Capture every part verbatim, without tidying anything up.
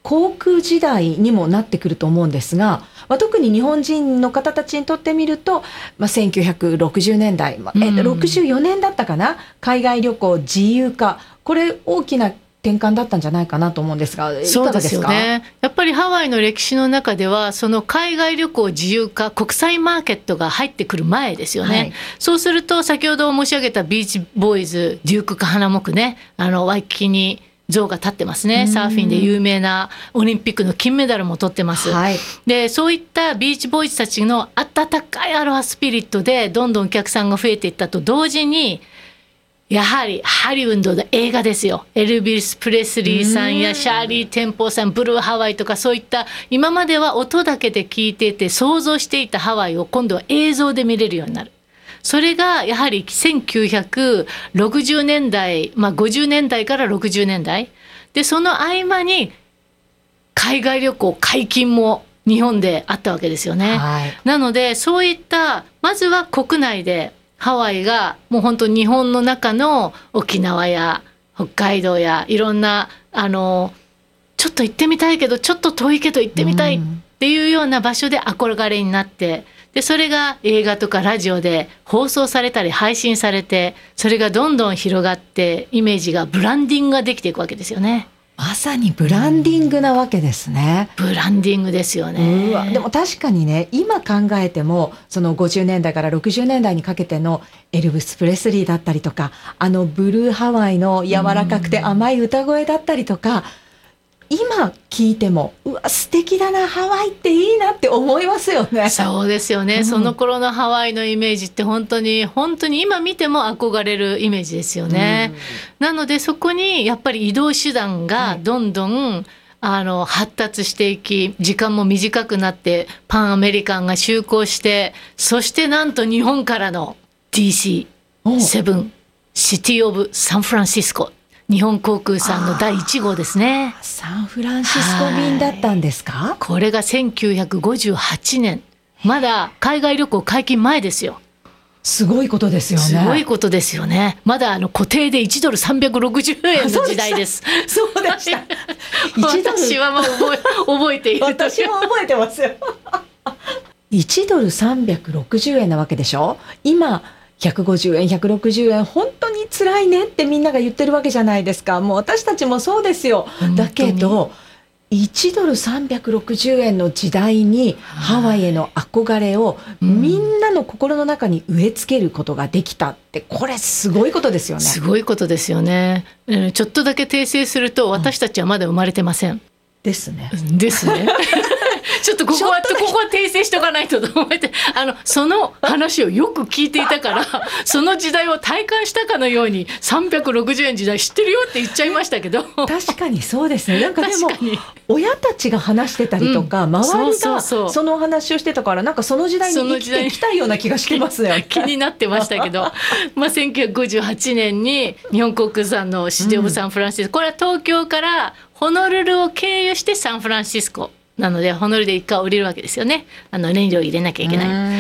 航空時代にもなってくると思うんですが、まあ、特に日本人の方たちにとってみると、まあ、せんきゅうひゃくろくじゅうねんだい、まあえー、ろくじゅうよねんだったかな、海外旅行自由化、これ大きな転換だったんじゃないかなと思うんですが、いかがですか？ そうですよね。やっぱりハワイの歴史の中では、その海外旅行自由化、国際マーケットが入ってくる前ですよね。はい、そうすると、先ほど申し上げたビーチボーイズ、デュークか花木ね、あのワイキキに像が立ってますね。サーフィンで有名なオリンピックの金メダルも取ってます。はい、で、そういったビーチボーイズたちの温かいアロハスピリットで、どんどんお客さんが増えていったと同時に、やはりハリウッドの映画ですよ。エルビス・プレスリーさんやシャーリー・テンポーさん、ブルーハワイとか、そういった今までは音だけで聞いていて想像していたハワイを今度は映像で見れるようになる。それがやはりせんきゅうひゃくろくじゅうねんだい、まあごじゅうねんだいからろくじゅうねんだいで、その合間に海外旅行解禁も日本であったわけですよね。はい、なのでそういったまずは国内でハワイがもう本当に日本の中の沖縄や北海道やいろんなあのちょっと行ってみたいけどちょっと遠いけど行ってみたいっていうような場所で憧れになって、でそれが映画とかラジオで放送されたり配信されて、それがどんどん広がってイメージがブランディングができていくわけですよね。 まさにブランディングなわけですね。 ブランディングですよね。 うわ、でも確かにね、今考えてもそのごじゅうねんだいからろくじゅうねんだいにかけてのエルヴィス・プレスリーだったりとか、あのブルーハワイの柔らかくて甘い歌声だったりとか、今聞いてもうわ素敵だな、ハワイっていいなって思いますよね。 そうですよね、うん、その頃のハワイのイメージって本当に本当に今見ても憧れるイメージですよね。うん、なのでそこにやっぱり移動手段がどんどん、はい、あの発達していき、時間も短くなってパンアメリカンが就航して、そしてなんと日本からの ディーシーセブン シティオブサンフランシスコ、日本航空さんのだいいち号ですね。 サンフランシスコ便だったんですか？ これがせんきゅうひゃくごじゅうはちねん、まだ海外旅行解禁前ですよ。 すごいことですよね。 すごいことですよね。まだあの固定でいちドルさんびゃくろくじゅうえんの時代です。 そうでした。 私はもう覚え、覚えている。 私も覚えてますよ。いちドルさんびゃくろくじゅうえんなわけでしょ。今ひゃくごじゅうえんひゃくろくじゅうえん本当に辛いねってみんなが言ってるわけじゃないですか。もう私たちもそうですよ。だけどいちドルさんびゃくろくじゅうえんの時代にハワイへの憧れをみんなの心の中に植え付けることができたって、これすごいことですよね。 すごいことですよね。ちょっとだけ訂正すると、私たちはまだ生まれてません。 ですね。 ですね。ちょっとここはここは訂正しとかないとと思って、あのその話をよく聞いていたから、その時代を体感したかのようにさんびゃくろくじゅうえん時代知ってるよって言っちゃいましたけど、 確かにそうですね。なんかでも親たちが話してたりとか、うん、周りがそのお話をしてたから、なんかその時代に生きてきたような気がしてますよね。 気になってましたけど、まあ、せんきゅうひゃくごじゅうはちねんに日本航空さんのシティオブサンフランシスコ、うん、これは東京からホノルルを経由してサンフランシスコなので、ホノルルで一回降りるわけですよね。あの燃料入れなきゃいけない。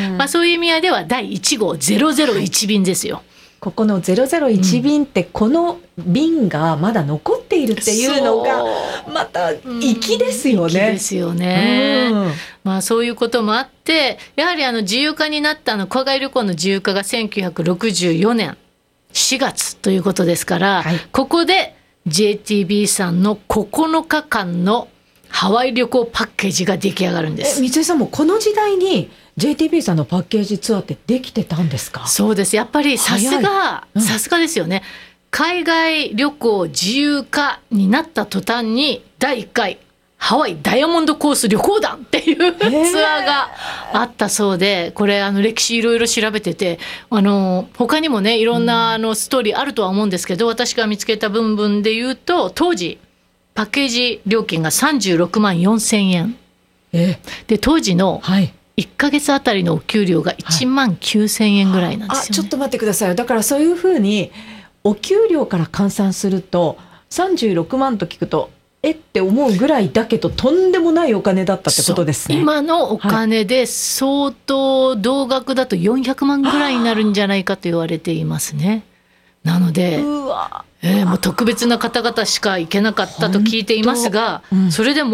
まあ、そういう意味合いではだいいち号ゼロゼロいち便ですよ。 ここのゼロゼロいち便って、この便がまだ残っているっていうのがまた粋ですよね。 粋ですよね。うん、まあ、そういうこともあって、やはりあの自由化になったあの海外旅行の自由化がせんきゅうひゃくろくじゅうよねんしがつということですから、はい、ここで ジェイティービー さんのここのかかんのハワイ旅行パッケージが出来上がるんです。 え、三井さんもこの時代に ジェイティービー さんのパッケージツアーってできてたんですか？ そうです。やっぱりさすが、うん、さすがですよね。海外旅行自由化になった途端にだいいっかいハワイダイヤモンドコース旅行団っていうツアーがあったそうで、これあの歴史いろいろ調べてて、あの他にもねいろんなあのストーリーあるとは思うんですけど、私が見つけた部分で言うと、当時パッケージ料金がさんじゅうろくまんよんせんえんで、当時のいっかげつあたりのお給料がいちまんきゅうせんえんぐらいなんですよね。 あ、ちょっと待ってください。だからそういうふうにお給料から換算するとさんじゅうろくまんと聞くとえって思うぐらいだけど、とんでもないお金だったってことですね。 今のお金で相当同額だとよんひゃくまんぐらいになるんじゃないかと言われていますね。なのでうわ、 えー、もう特別な方々しか行けなかったと聞いていますが、うん、それでも